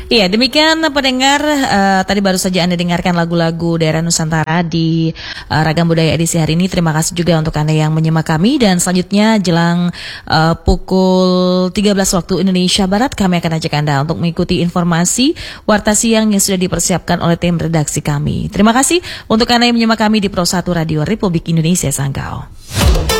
Iya, demikian pendengar, tadi baru saja Anda dengarkan lagu-lagu daerah Nusantara di Ragam Budaya edisi hari ini. Terima kasih juga untuk Anda yang menyimak kami, dan selanjutnya jelang pukul 13 waktu Indonesia Barat kami akan ajak Anda untuk mengikuti informasi Warta Siang yang sudah dipersiapkan oleh tim redaksi kami. Terima kasih untuk Anda yang menyimak kami di Pro 1 Radio Republik Indonesia Sanggau.